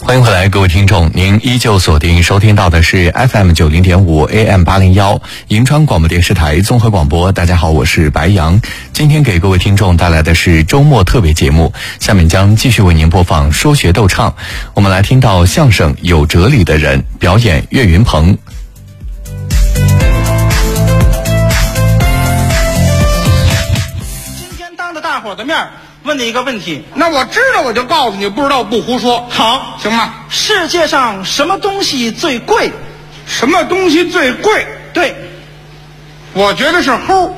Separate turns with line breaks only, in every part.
欢迎回来，各位听众，您依旧锁定收听到的是 FM 90.5 AM 801银川广播电视台综合广播。大家好，我是白杨。今天给各位听众带来的是周末特别节目，下面将继续为您播放说学逗唱。我们来听到相声有哲理的人，表演岳云鹏。
今天当着大伙的面问你一个问题，
那我知道我就告诉你，不知道不胡说，
好，
行吗？
世界上什么东西最贵？
什么东西最贵？
对，
我觉得是齁。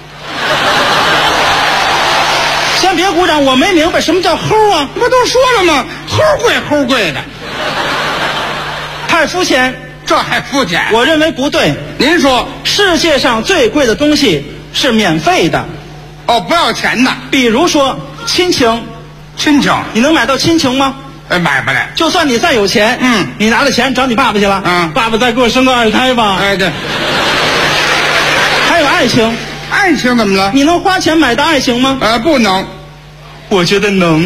先别鼓掌，我没明白什么叫齁啊？
不都说了吗？齁贵的，
太肤浅，
这还肤浅？
我认为不对。
您说，
世界上最贵的东西是免费的，
哦，不要钱的，
比如说亲情。
亲情，
你能买到亲情吗？
买不来。
就算你再有钱，你拿着钱找你爸爸去了，爸爸再给我生个二胎吧。
哎，对。
还有爱情，
爱情怎么了？
你能花钱买到爱情吗？
不能。
我觉得能。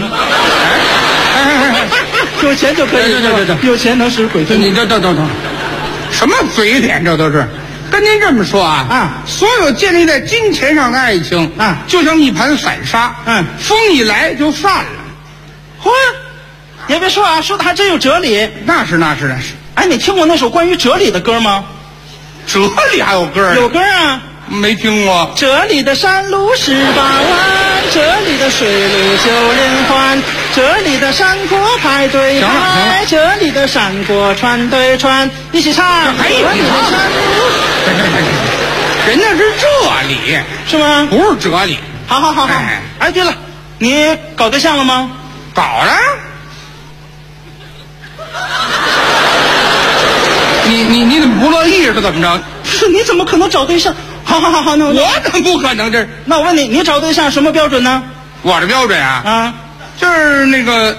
有钱就可以。
对，
有钱能使鬼推磨。
你这，什么嘴脸？这都是。跟您这么说啊，所有建立在金钱上的爱情就像一盘散沙，风一来就散了。
嚯，你别说啊，说的还真有哲理。
那是。
哎，你听过那首关于哲理的歌吗？
哲理还有歌？
有歌啊。
没听过。
这里的山路18弯，这里的水路9连环，这里的山坡排队排，这里的山坡船对船，一起唱。
还有你的山路，人家是这理
是吗？
不是哲理。
好。哎，对了，你搞对象了吗？
搞了。你怎么不乐意是怎么着？
是你怎么可能找对象？好，那
我怎么不可能？这
那我问你，你找对象什么标准呢？
我的标准就是那个，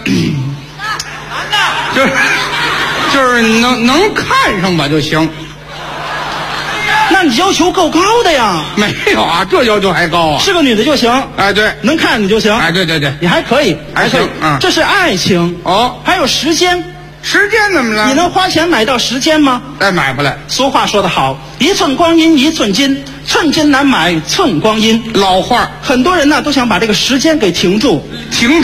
就是能看上吧就行。
那你要求够高的呀？
没有啊，这要求还高啊。
是个女的就行。
哎，对，
能看你就行。
哎，对，
你还可以，
还行。
这是爱情
哦。
还有时间。
时间怎么了？
你能花钱买到时间吗？
买不来。
俗话说得好，一寸光阴一寸金，寸金难买寸光阴。
老话，
很多人呢都想把这个时间给停住。